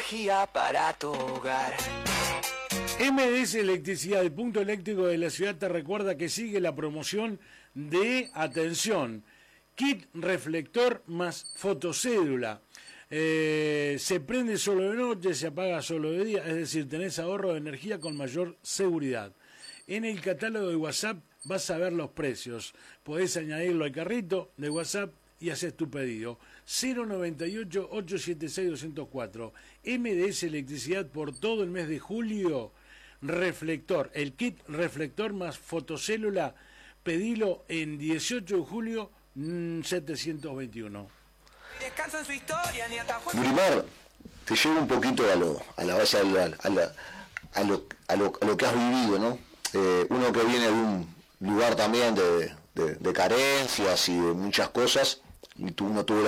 energía para tu hogar. MDS Electricidad, el punto eléctrico de la ciudad, te recuerda que sigue la promoción de, atención, kit reflector más fotocédula. Se prende solo de noche, se apaga solo de día, es decir, tenés ahorro de energía con mayor seguridad. En el catálogo de WhatsApp vas a ver los precios. Podés añadirlo al carrito de WhatsApp y haces tu pedido. 098-876-204. MDS Electricidad por todo el mes de julio. Reflector, el kit reflector más fotocélula, pedilo en 18 de julio 721. Grimar, te llevo un poquito a la base, a lo que has vivido, ¿no? Uno que viene de un lugar también de carencias y de muchas cosas, y uno tuvo la